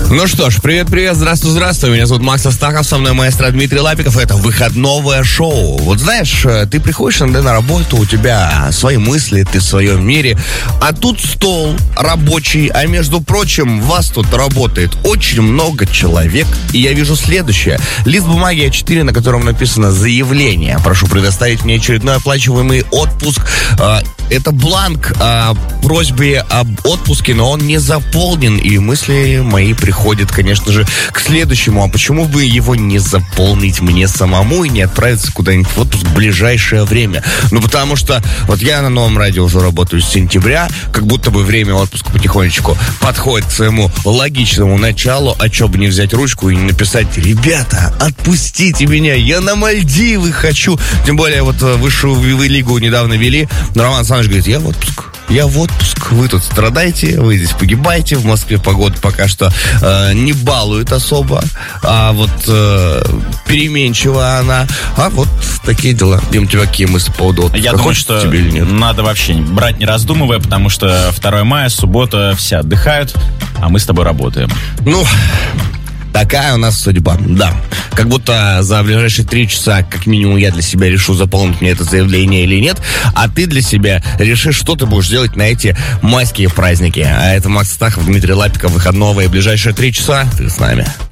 Ну что ж, привет-привет, здравствуй. Меня зовут Макс Астахов, со мной маэстро Дмитрий Лапиков. Это выходное шоу. Вот знаешь, ты приходишь иногда на работу, у тебя свои мысли, ты в своем мире, а тут стол рабочий, а между прочим, вас тут работает очень много человек. И я вижу следующее. Лист бумаги А4, на котором написано «Заявление». Прошу предоставить мне очередной оплачиваемый отпуск. Это бланк о просьбе об отпуске, но он не заполнен, и мысли мои приходят, конечно же, к следующему. А почему бы его не заполнить мне самому и не отправиться куда-нибудь в отпуск в ближайшее время? Ну, потому что вот я на Новом радио уже работаю с сентября, как будто бы время отпуска потихонечку подходит к своему логичному началу, а чё бы не взять ручку и не написать: ребята, отпустите меня, я на Мальдивы хочу. Тем более вот высшую лигу недавно вели, но Роман Александрович говорит: я в отпуск, вы тут страдаете, вы здесь погибаете, в Москве погода пока что не балует особо, а вот переменчива она, а вот такие дела. Дим, у тебя какие мысли по поводу отпуска? Я думаю, что надо вообще брать не раздумывая, потому что 2 мая, суббота, все отдыхают, а мы с тобой работаем. Ну, такая у нас судьба, да. Как будто за ближайшие 3 часа, как минимум, я для себя решу, заполнить мне это заявление или нет, а ты для себя решишь, что ты будешь делать на эти майские праздники. А это Макс Астахов, Дмитрий Лапиков, выходного, и ближайшие 3 часа ты с нами.